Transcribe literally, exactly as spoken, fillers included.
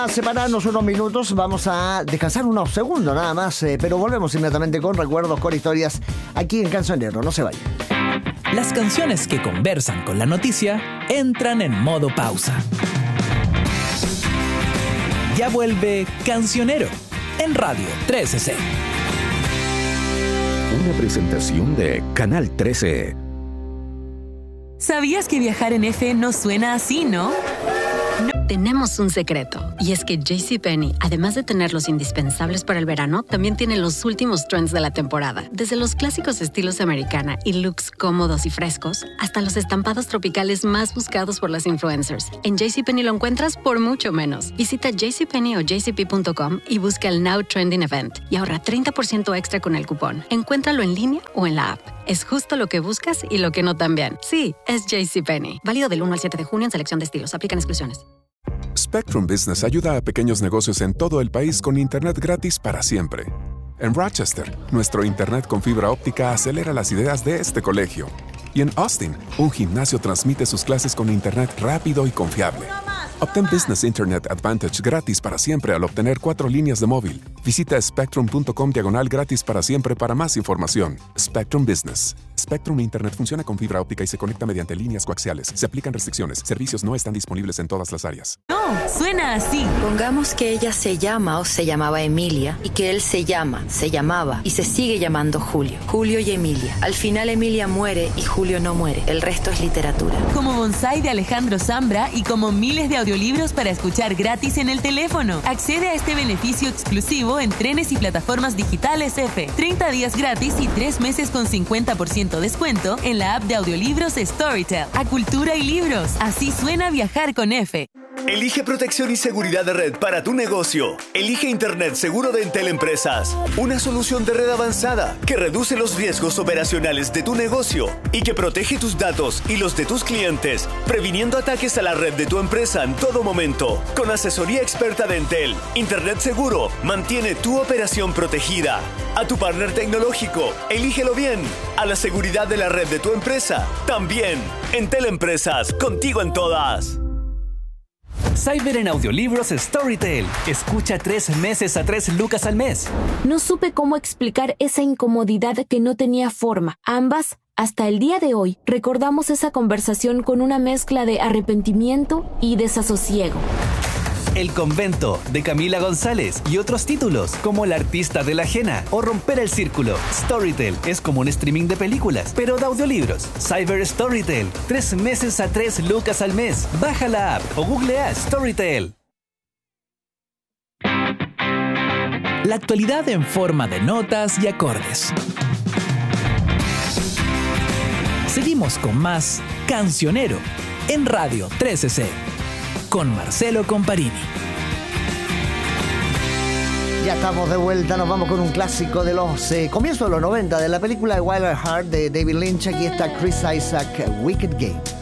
A separarnos unos minutos, vamos a descansar unos segundos nada más, eh, pero volvemos inmediatamente con recuerdos, con historias, aquí en Cancionero. No se vayan. Las canciones que conversan con la noticia entran en modo pausa. Ya vuelve Cancionero en Radio trece C. Una presentación de Canal trece. ¿Sabías que viajar en F no suena así, no? No. Tenemos un secreto, y es que JCPenney, además de tener los indispensables para el verano, también tiene los últimos trends de la temporada. Desde los clásicos estilos americana y looks cómodos y frescos, hasta los estampados tropicales más buscados por las influencers. En JCPenney lo encuentras por mucho menos. Visita JCPenney o J C P punto com y busca el Now Trending Event y ahorra treinta por ciento extra con el cupón. Encuéntralo en línea o en la app. Es justo lo que buscas y lo que no también. Sí, es JCPenney. Válido del uno al siete de junio en selección de estilos. Aplican exclusiones. Spectrum Business ayuda a pequeños negocios en todo el país con internet gratis para siempre. En Rochester, nuestro internet con fibra óptica acelera las ideas de este colegio. Y en Austin, un gimnasio transmite sus clases con internet rápido y confiable. Obtén Business Internet Advantage gratis para siempre al obtener cuatro líneas de móvil. Visita spectrum punto com diagonal gratis para siempre para más información. Spectrum Business. Spectrum Internet funciona con fibra óptica y se conecta mediante líneas coaxiales. Se aplican restricciones. Servicios no están disponibles en todas las áreas. No, suena así. Pongamos que ella se llama o se llamaba Emilia y que él se llama, se llamaba y se sigue llamando Julio. Julio y Emilia. Al final Emilia muere y Julio no muere. El resto es literatura. Como Bonsai de Alejandro Zambra y como miles de audiolibros para escuchar gratis en el teléfono. Accede a este beneficio exclusivo en trenes y plataformas digitales F. treinta días gratis y tres meses con cincuenta por ciento descuento en la app de audiolibros Storytel. A cultura y libros. Así suena viajar con F. Elige protección y seguridad de red para tu negocio. Elige Internet seguro de Entel Empresas. Una solución de red avanzada que reduce los riesgos operacionales de tu negocio y que protege tus datos y los de tus clientes, previniendo ataques a la red de tu empresa en todo momento. Con asesoría experta de Entel, Internet seguro mantiene tu operación protegida. A tu partner tecnológico, elígelo bien. A la seguridad de la red de tu empresa, también. Entel Empresas, contigo en todas. Cyber en audiolibros Storytel. Escucha tres meses a tres lucas al mes. No supe cómo explicar esa incomodidad que no tenía forma. Ambas, hasta el día de hoy, recordamos esa conversación con una mezcla de arrepentimiento y desasosiego. El convento, de Camila González, y otros títulos, como La artista de la ajena o Romper el círculo. Storytel es como un streaming de películas, pero de audiolibros. Cyber Storytel, tres meses a tres lucas al mes. Baja la app o googlea Storytel. La actualidad en forma de notas y acordes. Seguimos con más Cancionero en Radio trece C. Con Marcelo Comparini. Ya estamos de vuelta, nos vamos con un clásico de los eh, comienzos de los noventa, de la película Wild at Heart de David Lynch. Aquí está Chris Isaak, Wicked Game.